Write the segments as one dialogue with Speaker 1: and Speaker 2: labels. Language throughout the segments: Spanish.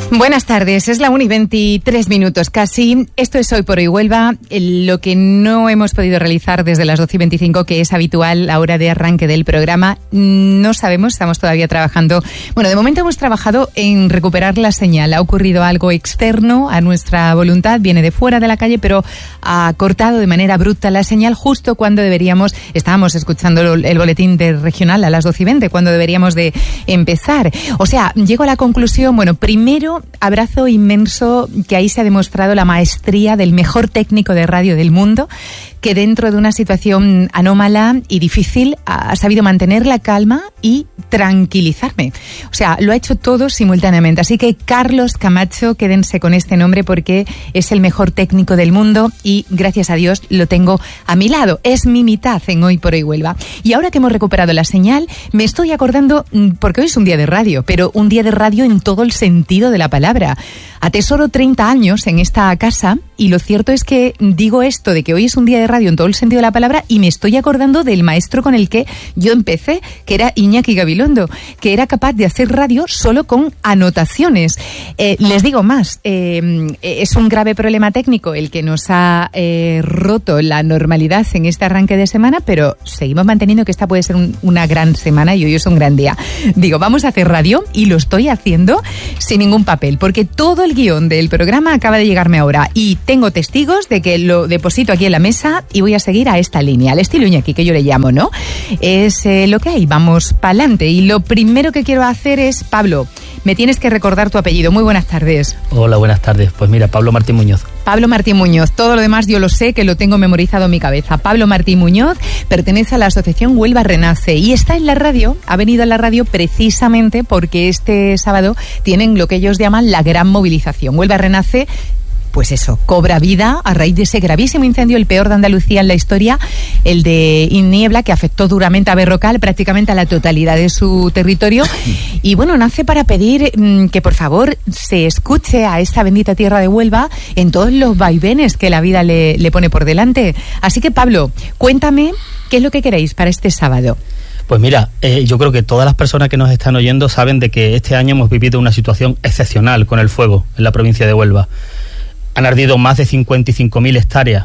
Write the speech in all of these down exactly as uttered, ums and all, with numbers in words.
Speaker 1: Buenas tardes, es la una y veintitrés minutos casi. Esto es Hoy por Hoy Huelva, lo que no hemos podido realizar desde las doce y veinticinco, que es habitual la hora de arranque del programa. No sabemos, estamos todavía trabajando. Bueno, de momento hemos trabajado en recuperar la señal. Ha ocurrido algo externo a nuestra voluntad, viene de fuera de la calle, pero ha cortado de manera abrupta la señal justo cuando deberíamos, estábamos escuchando el boletín de regional a las doce y veinte, cuando deberíamos de empezar. O sea, llego a la conclusión, bueno, primero, abrazo inmenso, que ahí se ha demostrado la maestría del mejor técnico de radio del mundo, que dentro de una situación anómala y difícil ha sabido mantener la calma y tranquilizarme. O sea, lo ha hecho todo simultáneamente. Así que Carlos Camacho, quédense con este nombre porque es el mejor técnico del mundo y gracias a Dios lo tengo a mi lado. Es mi mitad en Hoy por Hoy Huelva. Y ahora que hemos recuperado la señal, me estoy acordando, porque hoy es un día de radio, pero un día de radio en todo el sentido de la palabra. Atesoro treinta años en esta casa y lo cierto es que digo esto de que hoy es un día de radio en todo el sentido de la palabra y me estoy acordando del maestro con el que yo empecé, que era Iñaki Gabilondo, que era capaz de hacer radio solo con anotaciones. Eh, les digo más, eh, es un grave problema técnico el que nos ha eh, roto la normalidad en este arranque de semana, pero seguimos manteniendo que esta puede ser un, una gran semana y hoy es un gran día. Digo, vamos a hacer radio y lo estoy haciendo sin ningún papel, porque todo el guión del programa acaba de llegarme ahora y tengo testigos de que lo deposito aquí en la mesa y voy a seguir a esta línea, al estilo Iñaki, que yo le llamo, ¿no? Es eh, lo que hay, vamos pa'lante. Y lo primero que quiero hacer es, Pablo, me tienes que recordar tu apellido. Muy buenas tardes.
Speaker 2: Hola, buenas tardes. Pues mira, Pablo Martín Muñoz.
Speaker 1: Pablo Martín Muñoz. Todo lo demás yo lo sé, que lo tengo memorizado en mi cabeza. Pablo Martín Muñoz pertenece a la asociación Huelva Renace y está en la radio, ha venido a la radio precisamente porque este sábado tienen lo que ellos llaman la gran movilización. Huelva Renace, pues eso, cobra vida a raíz de ese gravísimo incendio, el peor de Andalucía en la historia, el de Niebla, que afectó duramente a Berrocal, prácticamente a la totalidad de su territorio. Y bueno, nace para pedir mmm, que por favor se escuche a esta bendita tierra de Huelva en todos los vaivenes que la vida le, le pone por delante. Así que, Pablo, cuéntame qué es lo que queréis para este sábado.
Speaker 2: Pues mira, eh, yo creo que todas las personas que nos están oyendo saben de que este año hemos vivido una situación excepcional con el fuego en la provincia de Huelva. Han ardido más de cincuenta y cinco mil hectáreas.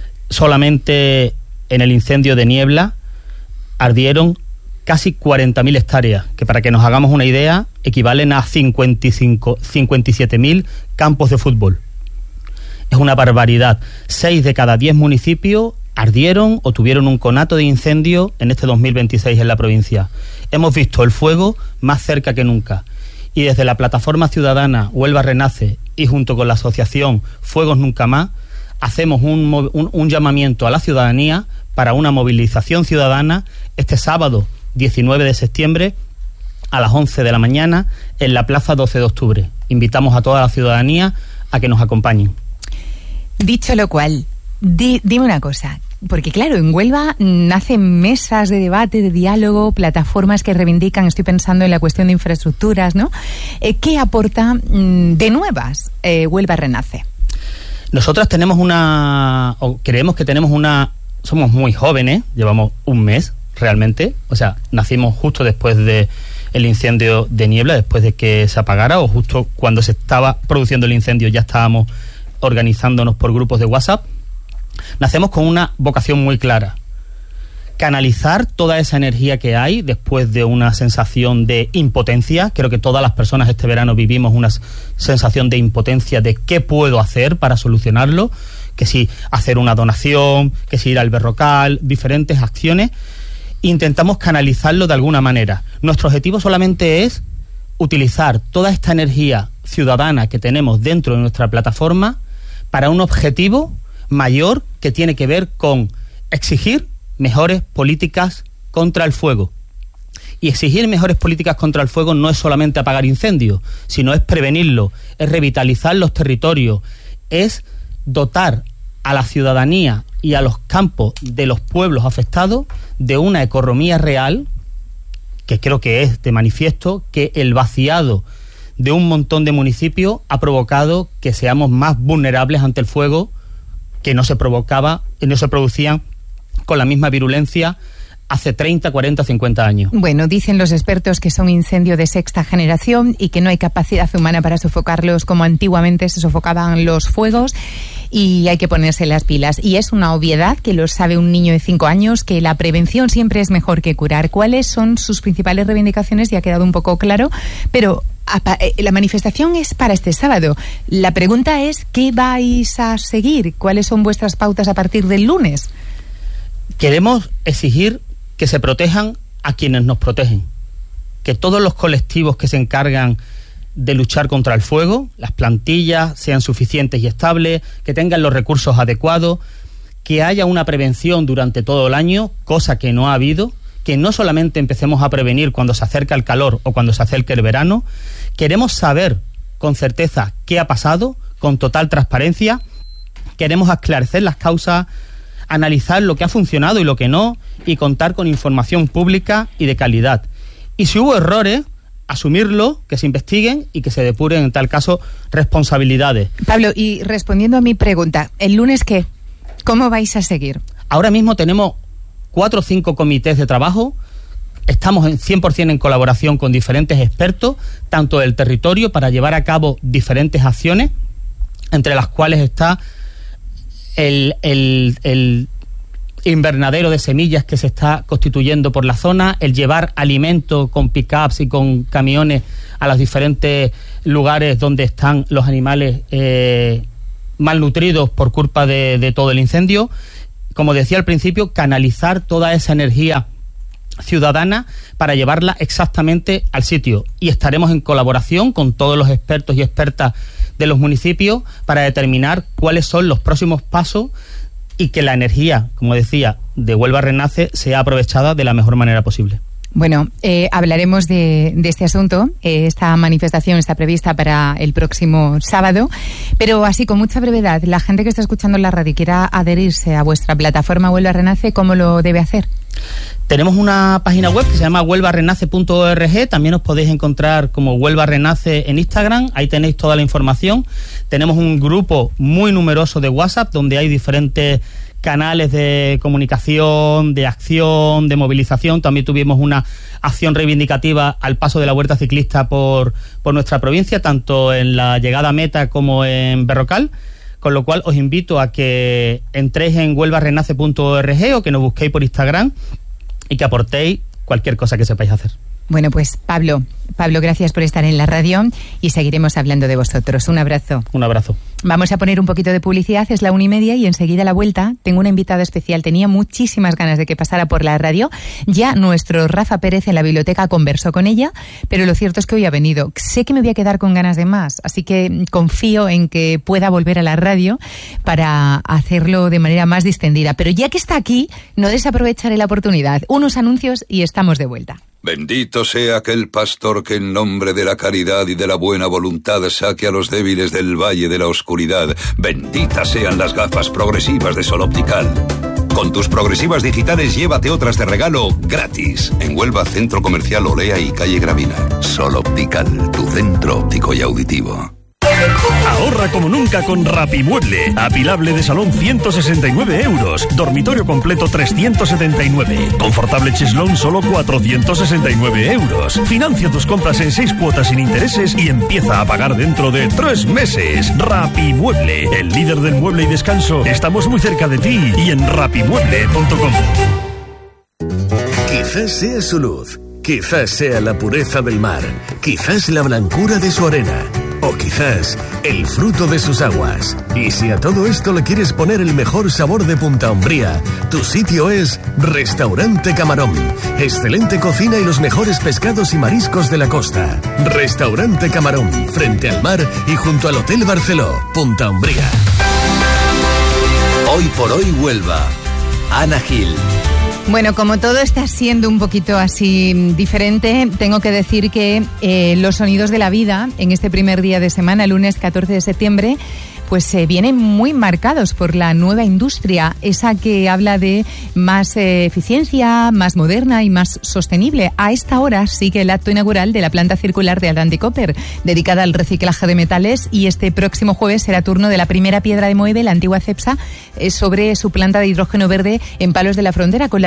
Speaker 2: Solamente en el incendio de Niebla ardieron casi cuarenta mil hectáreas, que para que nos hagamos una idea equivalen a cincuenta y cinco, cincuenta y siete mil campos de fútbol. Es una barbaridad. Seis de cada diez municipios ardieron o tuvieron un conato de incendio en este dos mil veintiséis en la provincia. Hemos visto el fuego más cerca que nunca. Y desde la plataforma ciudadana Huelva Renace y junto con la asociación Fuegos Nunca Más, hacemos un, un, un llamamiento a la ciudadanía para una movilización ciudadana este sábado diecinueve de septiembre a las once de la mañana en la plaza doce de octubre. Invitamos a toda la ciudadanía a que nos acompañen.
Speaker 1: Dicho lo cual, di, dime una cosa. Porque claro, en Huelva nacen mesas de debate, de diálogo, plataformas que reivindican, estoy pensando en la cuestión de infraestructuras, ¿no? Eh, ¿Qué aporta mm, de nuevas eh, Huelva Renace?
Speaker 2: Nosotras tenemos una, o creemos que tenemos una, somos muy jóvenes, llevamos un mes realmente, o sea, nacimos justo después de el incendio de Niebla, después de que se apagara, o justo cuando se estaba produciendo el incendio ya estábamos organizándonos por grupos de WhatsApp. Nacemos con una vocación muy clara: canalizar toda esa energía que hay después de una sensación de impotencia. Creo que todas las personas este verano vivimos una sensación de impotencia de qué puedo hacer para solucionarlo, que si hacer una donación, que si ir al Berrocal, diferentes acciones. Intentamos canalizarlo de alguna manera. Nuestro objetivo solamente es utilizar toda esta energía ciudadana que tenemos dentro de nuestra plataforma para un objetivo mayor que tiene que ver con exigir mejores políticas contra el fuego. Y exigir mejores políticas contra el fuego no es solamente apagar incendios, sino es prevenirlo, es revitalizar los territorios, es dotar a la ciudadanía y a los campos de los pueblos afectados de una economía real, que creo que es de manifiesto que el vaciado de un montón de municipios ha provocado que seamos más vulnerables ante el fuego, que no se provocaba y no se producían con la misma virulencia hace treinta, cuarenta, cincuenta años.
Speaker 1: Bueno, dicen los expertos que son incendios de sexta generación y que no hay capacidad humana para sofocarlos como antiguamente se sofocaban los fuegos, y hay que ponerse las pilas. Y es una obviedad que lo sabe un niño de cinco años, que la prevención siempre es mejor que curar. ¿Cuáles son sus principales reivindicaciones? Ya ha quedado un poco claro, pero la manifestación es para este sábado. La pregunta es, ¿qué vais a seguir? ¿Cuáles son vuestras pautas a partir del lunes?
Speaker 2: Queremos exigir que se protejan a quienes nos protegen. Que todos los colectivos que se encargan de luchar contra el fuego, las plantillas sean suficientes y estables, que tengan los recursos adecuados, que haya una prevención durante todo el año, cosa que no ha habido, que no solamente empecemos a prevenir cuando se acerca el calor o cuando se acerca el verano. Queremos saber con certeza qué ha pasado, con total transparencia. Queremos esclarecer las causas, analizar lo que ha funcionado y lo que no, y contar con información pública y de calidad. Y si hubo errores, asumirlo, que se investiguen y que se depuren, en tal caso, responsabilidades.
Speaker 1: Pablo, y respondiendo a mi pregunta, ¿el lunes qué? ¿Cómo vais a seguir?
Speaker 2: Ahora mismo tenemos cuatro o cinco comités de trabajo. Estamos en cien por ciento en colaboración con diferentes expertos, tanto del territorio, para llevar a cabo diferentes acciones, entre las cuales está el, el, el invernadero de semillas que se está constituyendo por la zona, el llevar alimento con pick-ups y con camiones a los diferentes lugares donde están los animales eh, malnutridos por culpa de, de todo el incendio. Como decía al principio, canalizar toda esa energía ciudadana para llevarla exactamente al sitio, y estaremos en colaboración con todos los expertos y expertas de los municipios para determinar cuáles son los próximos pasos y que la energía, como decía, de Huelva Renace sea aprovechada de la mejor manera posible.
Speaker 1: Bueno, eh, hablaremos de, de este asunto. Eh, esta manifestación está prevista para el próximo sábado, pero así con mucha brevedad, la gente que está escuchando en la radio y quiera adherirse a vuestra plataforma Huelva Renace, ¿cómo lo debe hacer?
Speaker 2: Tenemos una página web que se llama huelva renace punto org. También os podéis encontrar como Huelva Renace en Instagram. Ahí tenéis toda la información. Tenemos un grupo muy numeroso de WhatsApp donde hay diferentes canales de comunicación, de acción, de movilización. También tuvimos una acción reivindicativa al paso de la Huerta Ciclista por, por nuestra provincia, tanto en la llegada a meta como en Berrocal. Con lo cual os invito a que entréis en huelva renace punto org o que nos busquéis por Instagram y que aportéis cualquier cosa que sepáis hacer.
Speaker 1: Bueno, pues Pablo, Pablo, gracias por estar en la radio y seguiremos hablando de vosotros. Un abrazo.
Speaker 2: Un abrazo.
Speaker 1: Vamos a poner un poquito de publicidad, es la una y media y enseguida a la vuelta tengo una invitada especial. Tenía muchísimas ganas de que pasara por la radio. Ya nuestro Rafa Pérez en la biblioteca conversó con ella, pero lo cierto es que hoy ha venido. Sé que me voy a quedar con ganas de más, así que confío en que pueda volver a la radio para hacerlo de manera más distendida. Pero ya que está aquí, no desaprovecharé la oportunidad. Unos anuncios y estamos de vuelta.
Speaker 3: Bendito sea aquel pastor que en nombre de la caridad y de la buena voluntad saque a los débiles del valle de la oscuridad. Benditas sean las gafas progresivas de Sol Optical. Con tus progresivas digitales llévate otras de regalo gratis. En Huelva, Centro Comercial Olea y Calle Gravina. Sol Optical, tu centro óptico y auditivo.
Speaker 4: Ahorra como nunca con Rapimueble. Apilable de salón ciento sesenta y nueve euros. Dormitorio completo trescientos setenta y nueve. Confortable cheslón solo cuatrocientos sesenta y nueve euros. Financia tus compras en seis cuotas sin intereses y empieza a pagar dentro de tres meses. Rapimueble, el líder del mueble y descanso. Estamos muy cerca de ti y en rapimueble punto com.
Speaker 5: Quizás sea su luz, quizás sea la pureza del mar, quizás la blancura de su arena, o quizás el fruto de sus aguas. Y si a todo esto le quieres poner el mejor sabor de Punta Umbría, tu sitio es Restaurante Camarón. Excelente cocina y los mejores pescados y mariscos de la costa. Restaurante Camarón, frente al mar y junto al Hotel Barceló, Punta Umbría.
Speaker 6: Hoy por hoy Huelva. Ana Gil.
Speaker 1: Bueno, como todo está siendo un poquito así diferente, tengo que decir que eh, los sonidos de la vida en este primer día de semana, lunes catorce de septiembre, pues se eh, vienen muy marcados por la nueva industria, esa que habla de más eh, eficiencia, más moderna y más sostenible. A esta hora sigue el acto inaugural de la planta circular de Atlantic Copper, dedicada al reciclaje de metales, y este próximo jueves será turno de la primera piedra de mueve, la antigua Cepsa, eh, sobre su planta de hidrógeno verde en Palos de la Frontera, con la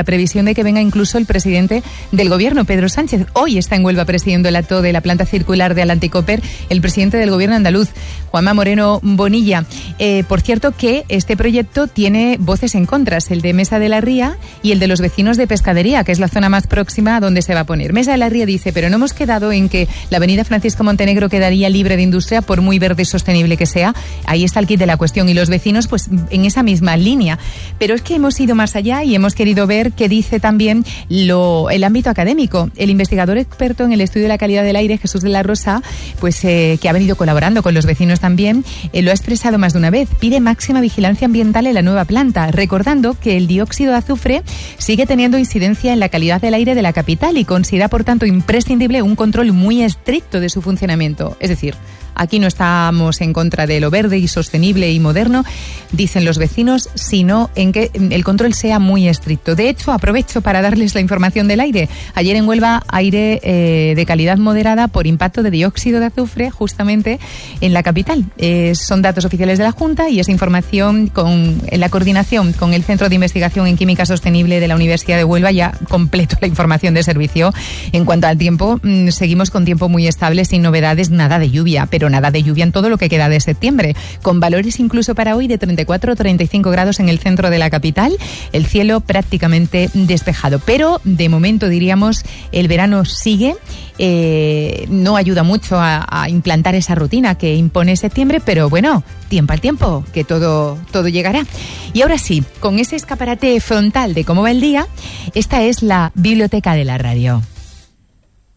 Speaker 1: la previsión de que venga incluso el presidente del gobierno, Pedro Sánchez. Hoy está en Huelva presidiendo el acto de la planta circular de Atlanticoper el presidente del gobierno andaluz, Juanma Moreno Bonilla. Eh, por cierto que este proyecto tiene voces en contras, el de Mesa de la Ría y el de los vecinos de Pescadería, que es la zona más próxima a donde se va a poner. Mesa de la Ría dice, pero no hemos quedado en que la avenida Francisco Montenegro quedaría libre de industria por muy verde y sostenible que sea. Ahí está el kit de la cuestión y los vecinos pues en esa misma línea. Pero es que hemos ido más allá y hemos querido ver qué dice también lo, el ámbito académico. El investigador experto en el estudio de la calidad del aire, Jesús de la Rosa, pues eh, que ha venido colaborando con los vecinos también, eh, lo ha expresado más de una vez. Pide máxima vigilancia ambiental en la nueva planta, recordando que el dióxido de azufre sigue teniendo incidencia en la calidad del aire de la capital y considera, por tanto, imprescindible un control muy estricto de su funcionamiento. Es decir, aquí no estamos en contra de lo verde y sostenible y moderno, dicen los vecinos, sino en que el control sea muy estricto. De hecho, aprovecho para darles la información del aire. Ayer en Huelva, aire eh, de calidad moderada por impacto de dióxido de azufre, justamente en la capital. Eh, son datos oficiales de la Junta y es información con, en la coordinación con el Centro de Investigación en Química Sostenible de la Universidad de Huelva. Ya completo la información de servicio. En cuanto al tiempo, mmm, seguimos con tiempo muy estable, sin novedades, nada de lluvia, pero nada de lluvia en todo lo que queda de septiembre, con valores incluso para hoy de treinta y cuatro a treinta y cinco grados en el centro de la capital, el cielo prácticamente despejado. Pero de momento diríamos el verano sigue, eh, no ayuda mucho a, a implantar esa rutina que impone septiembre, pero bueno, tiempo al tiempo, que todo, todo llegará. Y ahora sí, con ese escaparate frontal de cómo va el día, esta es la biblioteca de la radio.